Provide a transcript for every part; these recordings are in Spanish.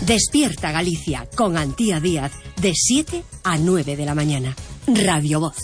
Despierta Galicia con Antía Díaz de 7 a 9 de la mañana. Radio Voz.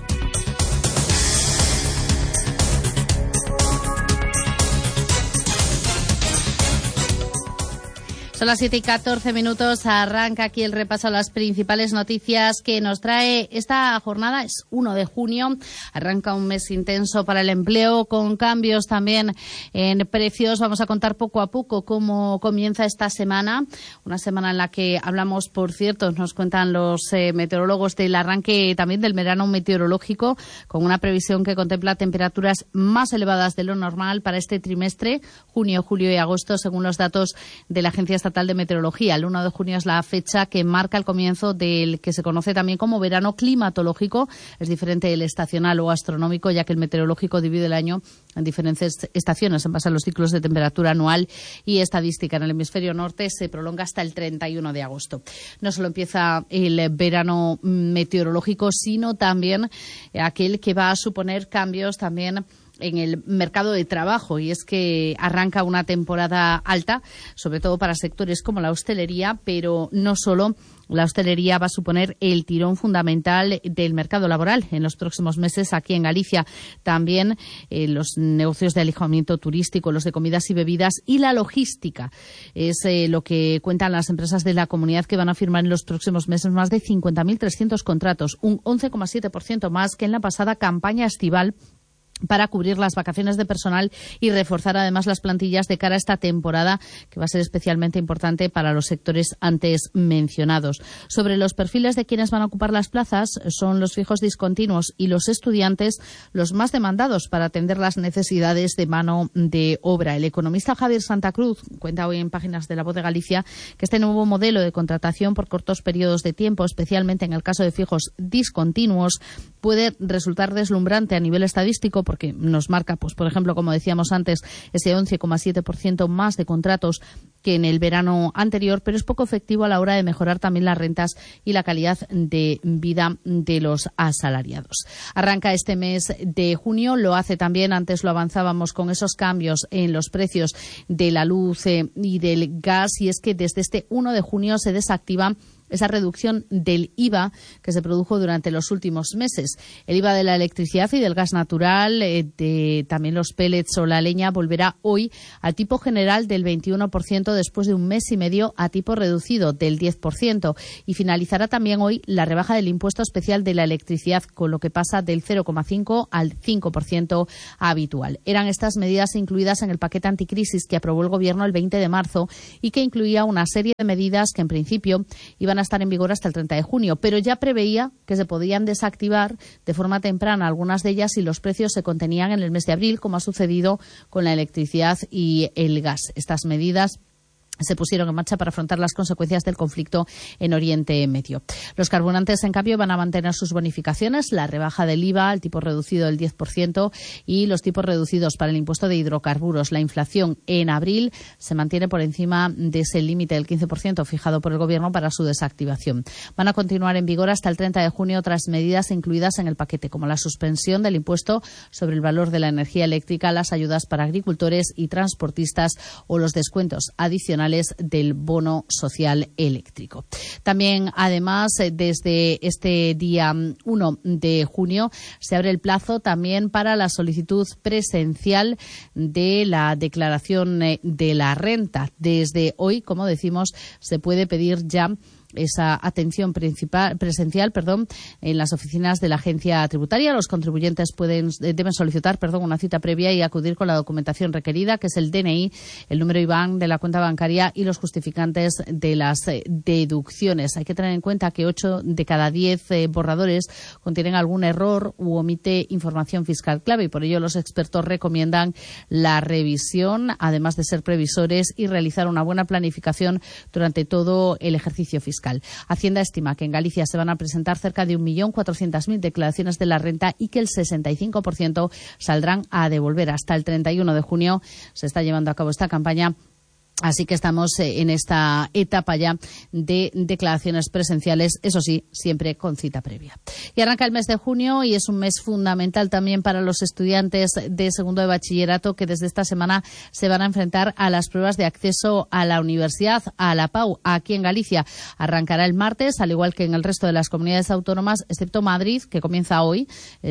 Son las 7:14, arranca aquí el repaso a las principales noticias que nos trae esta jornada. Es 1 de junio, arranca un mes intenso para el empleo, con cambios también en precios. Vamos a contar poco a poco cómo comienza esta semana, una semana en la que hablamos, por cierto, nos cuentan los meteorólogos, del arranque también del verano meteorológico, con una previsión que contempla temperaturas más elevadas de lo normal para este trimestre, junio, julio y agosto, según los datos de la Agencia Estatal de Meteorología. El 1 de junio es la fecha que marca el comienzo del que se conoce también como verano climatológico. Es diferente del estacional o astronómico, ya que el meteorológico divide el año en diferentes estaciones en base a los ciclos de temperatura anual y estadística. En el hemisferio norte se prolonga hasta el 31 de agosto. No solo empieza el verano meteorológico, sino también aquel que va a suponer cambios también en el mercado de trabajo, y es que arranca una temporada alta, sobre todo para sectores como la hostelería, pero no solo. La hostelería va a suponer el tirón fundamental del mercado laboral en los próximos meses aquí en Galicia. También los negocios de alojamiento turístico, los de comidas y bebidas y la logística. Es lo que cuentan las empresas de la comunidad, que van a firmar en los próximos meses más de 50.300 contratos, un 11,7% más que en la pasada campaña estival, para cubrir las vacaciones de personal y reforzar además las plantillas de cara a esta temporada, que va a ser especialmente importante para los sectores antes mencionados. Sobre los perfiles de quienes van a ocupar las plazas, son los fijos discontinuos y los estudiantes los más demandados para atender las necesidades de mano de obra. El economista Javier Santa Cruz cuenta hoy en Páginas de La Voz de Galicia que este nuevo modelo de contratación por cortos periodos de tiempo, especialmente en el caso de fijos discontinuos, puede resultar deslumbrante a nivel estadístico, porque nos marca, pues por ejemplo, como decíamos antes, ese 11,7% más de contratos que en el verano anterior, pero es poco efectivo a la hora de mejorar también las rentas y la calidad de vida de los asalariados. Arranca este mes de junio, lo hace también, antes lo avanzábamos, con esos cambios en los precios de la luz y del gas, y es que desde este 1 de junio se desactiva esa reducción del IVA que se produjo durante los últimos meses. El IVA de la electricidad y del gas natural, de también los pellets o la leña, volverá hoy al tipo general del 21% después de un mes y medio a tipo reducido del 10%, y finalizará también hoy la rebaja del impuesto especial de la electricidad, con lo que pasa del 0,5 al 5% habitual. Eran estas medidas incluidas en el paquete anticrisis que aprobó el Gobierno el 20 de marzo y que incluía una serie de medidas que en principio iban a estar en vigor hasta el 30 de junio, pero ya preveía que se podían desactivar de forma temprana algunas de ellas si los precios se contenían en el mes de abril, como ha sucedido con la electricidad y el gas. Estas medidas se pusieron en marcha para afrontar las consecuencias del conflicto en Oriente Medio. Los carburantes, en cambio, van a mantener sus bonificaciones, la rebaja del IVA, el tipo reducido del 10% y los tipos reducidos para el impuesto de hidrocarburos. La inflación en abril se mantiene por encima de ese límite del 15% fijado por el Gobierno para su desactivación. Van a continuar en vigor hasta el 30 de junio otras medidas incluidas en el paquete, como la suspensión del impuesto sobre el valor de la energía eléctrica, las ayudas para agricultores y transportistas o los descuentos adicionales del bono social eléctrico. También, además, desde este día 1 de junio se abre el plazo también para la solicitud presencial de la declaración de la renta. Desde hoy, como decimos, se puede pedir ya esa atención presencial en las oficinas de la agencia tributaria. Los contribuyentes deben solicitar una cita previa y acudir con la documentación requerida, que es el DNI, el número IBAN de la cuenta bancaria y los justificantes de las deducciones. Hay que tener en cuenta que 8 de cada 10 borradores contienen algún error u omite información fiscal clave, y por ello los expertos recomiendan la revisión, además de ser previsores, y realizar una buena planificación durante todo el ejercicio fiscal. Hacienda estima que en Galicia se van a presentar cerca de 1.400.000 declaraciones de la renta y que el 65% saldrán a devolver. Hasta el 31 de junio se está llevando a cabo esta campaña Así que estamos en esta etapa ya de declaraciones presenciales, eso sí, siempre con cita previa. Y arranca el mes de junio y es un mes fundamental también para los estudiantes de segundo de bachillerato que desde esta semana se van a enfrentar a las pruebas de acceso a la universidad, a la PAU, aquí en Galicia. Arrancará el martes, al igual que en el resto de las comunidades autónomas, excepto Madrid, que comienza hoy.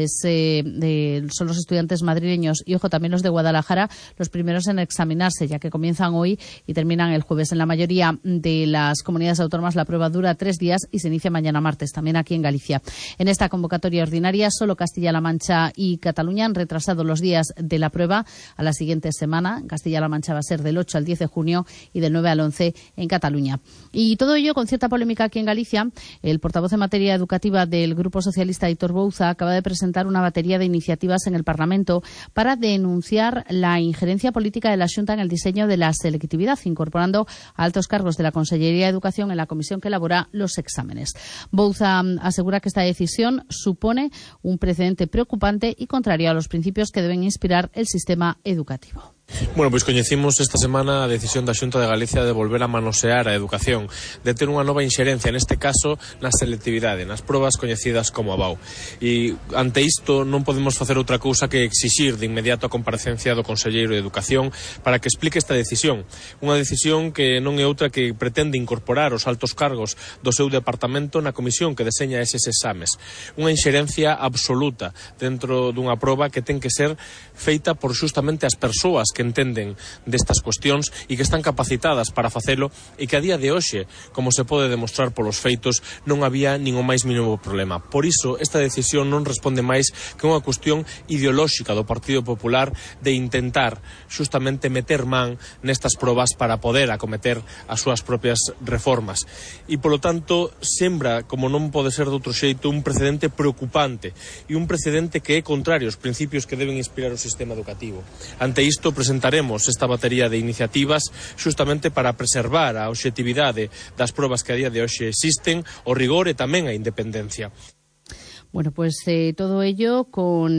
Son los estudiantes madrileños y, ojo, también los de Guadalajara, los primeros en examinarse, ya que comienzan hoy y terminan el jueves. En la mayoría de las comunidades autónomas la prueba dura 3 días y se inicia mañana martes, también aquí en Galicia. En esta convocatoria ordinaria, solo Castilla-La Mancha y Cataluña han retrasado los días de la prueba a la siguiente semana. En Castilla-La Mancha va a ser del 8 al 10 de junio y del 9 al 11 en Cataluña. Y todo ello con cierta polémica aquí en Galicia. El portavoz en materia educativa del Grupo Socialista, Aitor Bouza, acaba de presentar una batería de iniciativas en el Parlamento para denunciar la injerencia política de la Xunta en el diseño de la selectividad, incorporando a altos cargos de la Consellería de Educación en la comisión que elabora los exámenes. Bouza asegura que esta decisión supone un precedente preocupante y contrario a los principios que deben inspirar el sistema educativo. Bueno, pois coñecimos esta semana a decisión da Xunta de Galicia de volver a manosear a educación, de ter unha nova inxerencia, neste caso, na selectividade, nas probas coñecidas como a BAU. E ante isto non podemos facer outra cousa que exixir de inmediato a comparecencia do Conselleiro de Educación para que explique esta decisión. Unha decisión que non é outra que pretende incorporar os altos cargos do seu departamento na comisión que deseña eses exames. Unha inxerencia absoluta dentro dunha proba que ten que ser feita por xustamente as persoas que entenden destas cuestións e que están capacitadas para facelo e que a día de hoxe, como se pode demostrar polos feitos, non había nin o máis mínimo problema. Por iso, esta decisión non responde máis que unha cuestión ideolóxica do Partido Popular de intentar xustamente meter man nestas probas para poder acometer as súas propias reformas. E, polo tanto, sembra, como non pode ser de outro xeito, un precedente preocupante e un precedente que é contrario aos principios que deben inspirar o sistema educativo. Ante isto, presentaremos esta batería de iniciativas xustamente para preservar a obxectividade das probas que a día de hoxe existen, o rigor e tamén a independencia. Bueno, pues todo ello con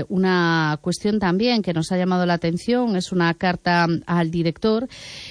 una cuestión también que nos ha llamado la atención. Es una carta al director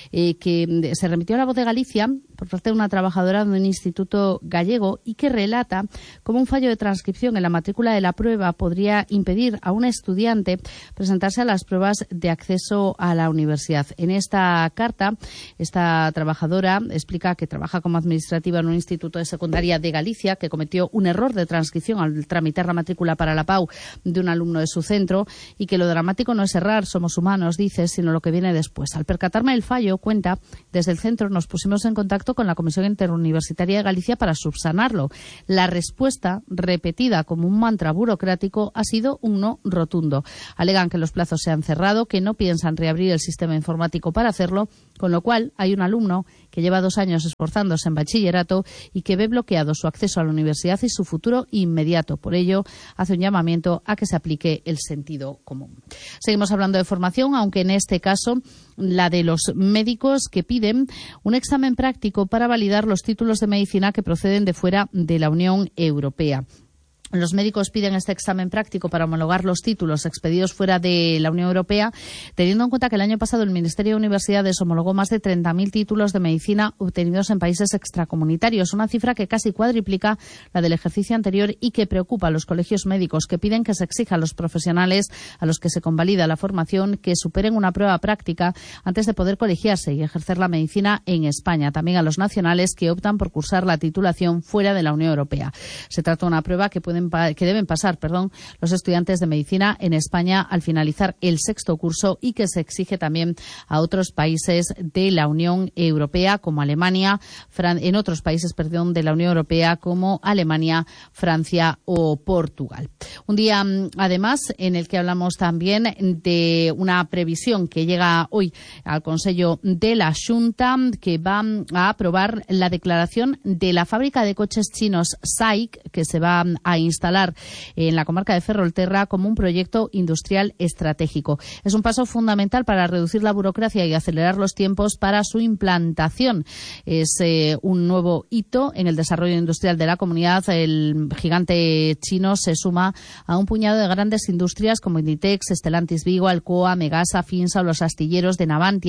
que se remitió a La Voz de Galicia por parte de una trabajadora de un instituto gallego y que relata cómo un fallo de transcripción en la matrícula de la prueba podría impedir a un estudiante presentarse a las pruebas de acceso a la universidad. En esta carta, esta trabajadora explica que trabaja como administrativa en un instituto de secundaria de Galicia, que cometió un error de transcripción al tramitar la matrícula para la PAU de un alumno de su centro y que lo dramático no es errar, somos humanos, dice, sino lo que viene después. Al percatarme del fallo, cuenta, desde el centro nos pusimos en contacto con la Comisión Interuniversitaria de Galicia para subsanarlo. La respuesta, repetida como un mantra burocrático, ha sido un no rotundo. Alegan que los plazos se han cerrado, que no piensan reabrir el sistema informático para hacerlo, con lo cual hay un alumno que lleva 2 años esforzándose en bachillerato y que ve bloqueado su acceso a la universidad y su futuro inmediato. Por ello, hace un llamamiento a que se aplique el sentido común. Seguimos hablando de formación, aunque en este caso la de los médicos que piden un examen práctico para validar los títulos de medicina que proceden de fuera de la Unión Europea. Los médicos piden este examen práctico para homologar los títulos expedidos fuera de la Unión Europea, teniendo en cuenta que el año pasado el Ministerio de Universidades homologó más de 30.000 títulos de medicina obtenidos en países extracomunitarios, una cifra que casi cuadriplica la del ejercicio anterior y que preocupa a los colegios médicos, que piden que se exija a los profesionales a los que se convalida la formación que superen una prueba práctica antes de poder colegiarse y ejercer la medicina en España. También a los nacionales que optan por cursar la titulación fuera de la Unión Europea. Se trata de una prueba que deben pasar los estudiantes de medicina en España al finalizar el 6º curso y que se exige también a otros países de la Unión Europea como Alemania, en otros países, de la Unión Europea como Alemania, Francia o Portugal. Un día, además, en el que hablamos también de una previsión que llega hoy al Consello de la Xunta, que va a aprobar la declaración de la fábrica de coches chinos SAIC, que se va a instalar en la comarca de Ferrolterra como un proyecto industrial estratégico. Es un paso fundamental para reducir la burocracia y acelerar los tiempos para su implantación. Es un nuevo hito en el desarrollo industrial de la comunidad. El gigante chino se suma a un puñado de grandes industrias como Inditex, Stellantis Vigo, Alcoa, Megasa, Finsa o los astilleros de Navantia,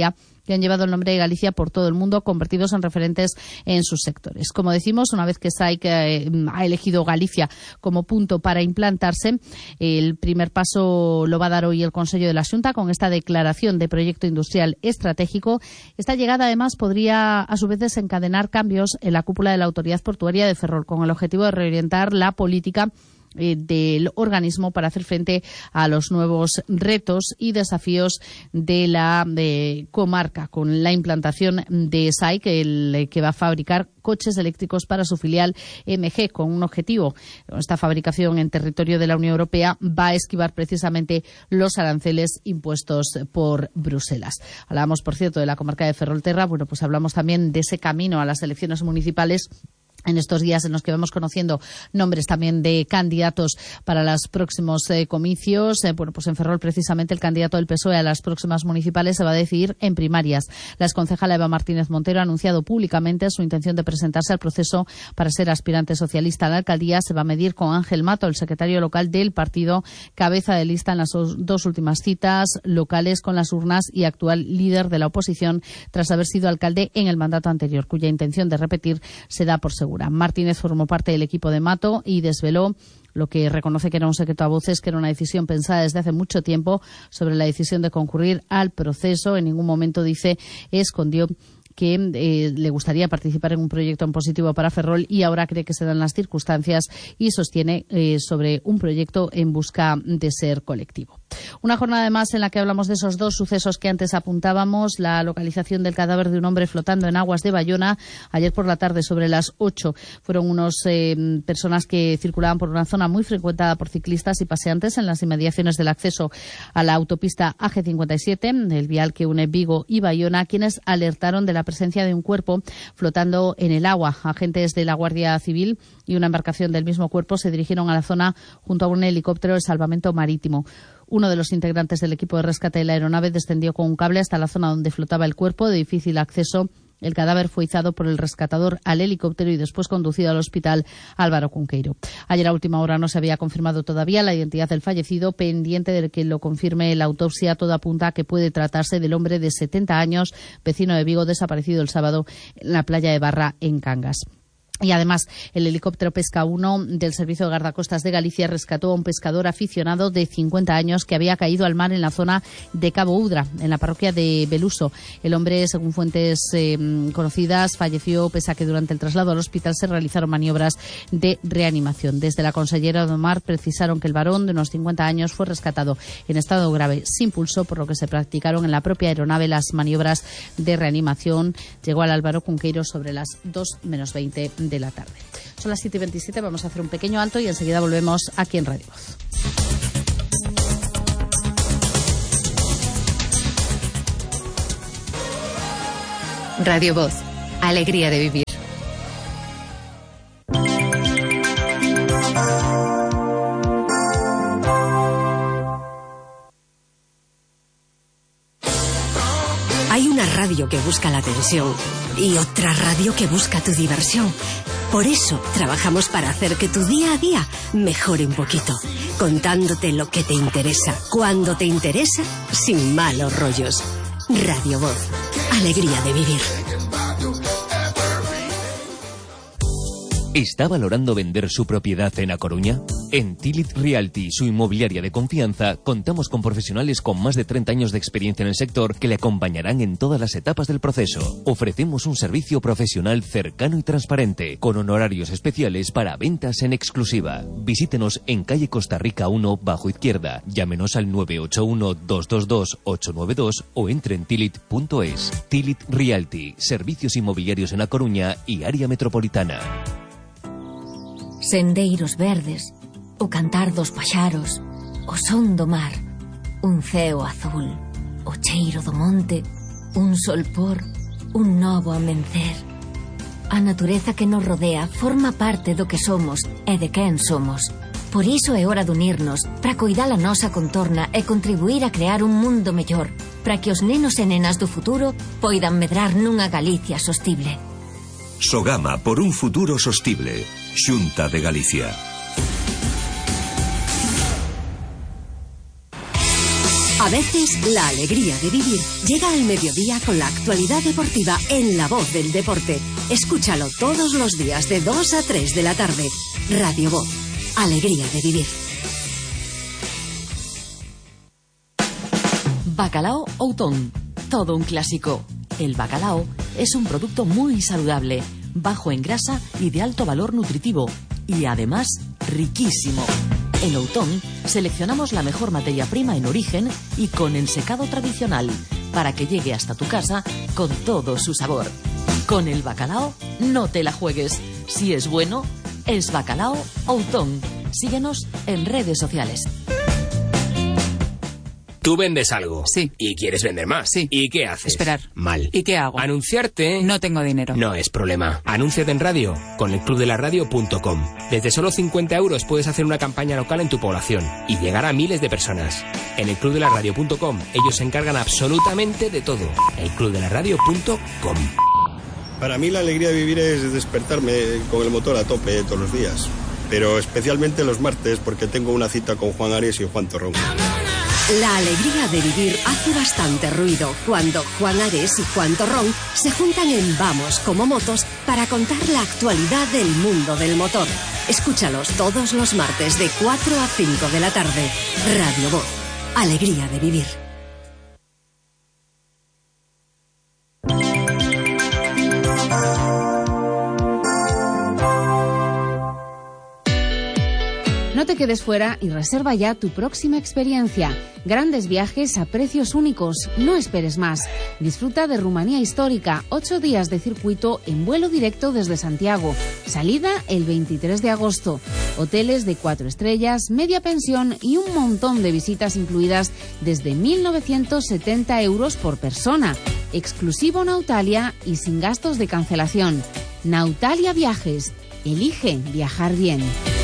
que han llevado el nombre de Galicia por todo el mundo, convertidos en referentes en sus sectores. Como decimos, una vez que SAIC ha elegido Galicia como punto para implantarse, el primer paso lo va a dar hoy el Consello de la Xunta con esta declaración de proyecto industrial estratégico. Esta llegada, además, podría a su vez desencadenar cambios en la cúpula de la Autoridad Portuaria de Ferrol, con el objetivo de reorientar la política del organismo para hacer frente a los nuevos retos y desafíos de la comarca, con la implantación de SAIC, que va a fabricar coches eléctricos para su filial MG, con un objetivo. Esta fabricación en territorio de la Unión Europea va a esquivar precisamente los aranceles impuestos por Bruselas. Hablábamos, por cierto, de la comarca de Ferrolterra. Bueno, pues hablamos también de ese camino a las elecciones municipales en estos días en los que vamos conociendo nombres también de candidatos para los próximos comicios. Bueno, pues en Ferrol, precisamente, el candidato del PSOE a las próximas municipales se va a decidir en primarias. La exconcejala Eva Martínez Montero ha anunciado públicamente su intención de presentarse al proceso para ser aspirante socialista a la alcaldía. Se va a medir con Ángel Mato, el secretario local del partido, cabeza de lista en las dos últimas citas locales con las urnas y actual líder de la oposición tras haber sido alcalde en el mandato anterior, cuya intención de repetir se da por segura. Martínez formó parte del equipo de Mato y desveló lo que reconoce que era un secreto a voces, que era una decisión pensada desde hace mucho tiempo sobre la decisión de concurrir al proceso. En ningún momento, dice, escondió que le gustaría participar en un proyecto en positivo para Ferrol y ahora cree que se dan las circunstancias y sostiene sobre un proyecto en busca de ser colectivo. Una jornada además en la que hablamos de esos dos sucesos que antes apuntábamos, la localización del cadáver de un hombre flotando en aguas de Bayona ayer por la tarde sobre las 8. Fueron unos personas que circulaban por una zona muy frecuentada por ciclistas y paseantes en las inmediaciones del acceso a la autopista AG57, el vial que une Vigo y Bayona, quienes alertaron de la presencia de un cuerpo flotando en el agua. Agentes de la Guardia Civil y una embarcación del mismo cuerpo se dirigieron a la zona junto a un helicóptero de salvamento marítimo. Uno de los integrantes del equipo de rescate de la aeronave descendió con un cable hasta la zona donde flotaba el cuerpo, de difícil acceso. El cadáver fue izado por el rescatador al helicóptero y después conducido al hospital Álvaro Cunqueiro. Ayer a última hora no se había confirmado todavía la identidad del fallecido, pendiente de que lo confirme la autopsia. Todo apunta a que puede tratarse del hombre de 70 años, vecino de Vigo, desaparecido el sábado en la playa de Barra, en Cangas. Y además, el helicóptero Pesca 1 del Servicio de Guardacostas de Galicia rescató a un pescador aficionado de 50 años que había caído al mar en la zona de Cabo Udra, en la parroquia de Beluso. El hombre, según fuentes conocidas, falleció pese a que durante el traslado al hospital se realizaron maniobras de reanimación. Desde la Consellera de Mar precisaron que el varón de unos 50 años fue rescatado en estado grave, sin pulso, por lo que se practicaron en la propia aeronave las maniobras de reanimación. Llegó al Álvaro Cunqueiro sobre las 2:20 de la tarde. Son las 7:27, vamos a hacer un pequeño alto y enseguida volvemos aquí en Radio Voz. Radio Voz, alegría de vivir. Hay una radio que busca la atención y otra radio que busca tu diversión. Por eso trabajamos para hacer que tu día a día mejore un poquito, contándote lo que te interesa, cuando te interesa, sin malos rollos. Radio Voz, alegría de vivir. ¿Está valorando vender su propiedad en A Coruña? En Tilit Realty, su inmobiliaria de confianza, contamos con profesionales con más de 30 años de experiencia en el sector que le acompañarán en todas las etapas del proceso. Ofrecemos un servicio profesional cercano y transparente, con honorarios especiales para ventas en exclusiva. Visítenos en calle Costa Rica 1, bajo izquierda. Llámenos al 981-222-892 o entre en tilit.es. Tilit Realty, servicios inmobiliarios en A Coruña y área metropolitana. Sendeiros verdes, o cantar dos paxaros, o son do mar, un ceo azul, o cheiro do monte, un solpor, un novo amencer. A natureza que nos rodea forma parte do que somos e de quen somos. Por iso é hora de unirnos para coidar a nosa contorna e contribuir a crear un mundo mellor, para que os nenos e nenas do futuro poidan medrar nunha Galicia sostible. Sogama por un futuro sostible. Xunta de Galicia. A veces, la alegría de vivir llega al mediodía con la actualidad deportiva en La Voz del Deporte. Escúchalo todos los días de 2 a 3 de la tarde. Radio Voz. Alegría de vivir. Bacalao Outón. Todo un clásico. El bacalao es un producto muy saludable, bajo en grasa y de alto valor nutritivo. Y además, riquísimo. En Outón seleccionamos la mejor materia prima en origen y con ensecado tradicional para que llegue hasta tu casa con todo su sabor. Con el bacalao no te la juegues. Si es bueno, es Bacalao Outón. Síguenos en redes sociales. Tú vendes algo. Sí. Y quieres vender más. Sí. ¿Y qué haces? Esperar. Mal. ¿Y qué hago? Anunciarte. No tengo dinero. No es problema. Anúnciate en radio con elclubdelaradio.com. Desde solo 50 euros puedes hacer una campaña local en tu población y llegar a miles de personas. En elclubdelaradio.com ellos se encargan absolutamente de todo. elclubdelaradio.com. Para mí la alegría de vivir es despertarme con el motor a tope todos los días. Pero especialmente los martes porque tengo una cita con Juan Ares y Juan Torrón. La alegría de vivir hace bastante ruido cuando Juan Ares y Juan Torrón se juntan en Vamos como Motos para contar la actualidad del mundo del motor. Escúchalos todos los martes de 4 a 5 de la tarde. Radio Voz. Alegría de vivir. No te quedes fuera y reserva ya tu próxima experiencia. Grandes viajes a precios únicos. No esperes más. Disfruta de Rumanía Histórica. 8 días de circuito en vuelo directo desde Santiago. Salida el 23 de agosto. Hoteles de 4 estrellas, media pensión y un montón de visitas incluidas desde 1.970 euros por persona. Exclusivo Nautalia y sin gastos de cancelación. Nautalia Viajes. Elige viajar bien.